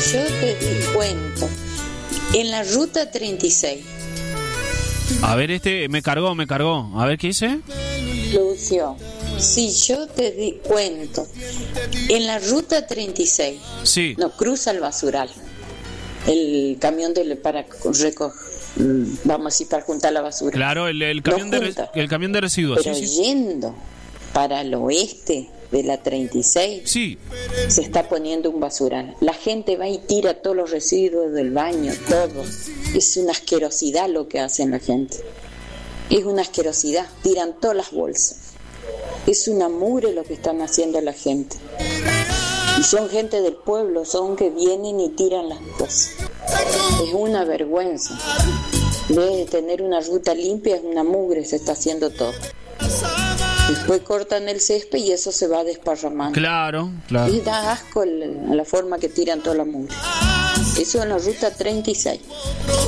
yo te cuento, en la ruta 36. A ver, me cargó. A ver, ¿qué dice? Lucio, si yo te cuento, en la ruta 36, sí. No, cruza el basural, el camión para recoger, vamos a decir, para juntar la basura. Claro, el camión de residuos. Pero sí. yendo para el oeste de la 36, sí, se está poniendo un basural. La gente va y tira todos los residuos del baño, todo. Es una asquerosidad lo que hacen la gente. Es una asquerosidad. Tiran todas las bolsas. Es una mugre lo que están haciendo la gente. Y son gente del pueblo, son que vienen y tiran las cosas. Es una vergüenza. En vez de tener una ruta limpia, es una mugre, se está haciendo todo. Después cortan el césped y eso se va desparramando. Claro. Y da asco la forma que tiran toda la mugre. Eso en la ruta 36.